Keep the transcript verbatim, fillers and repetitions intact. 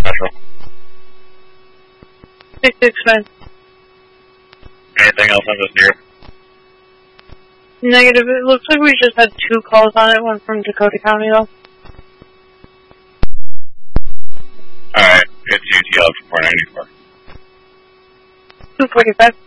Central. six six five. Anything else on this near? Negative. It looks like we just had two calls on it, one from Dakota County, though. Alright, it's U T L four ninety-four. two forty-five.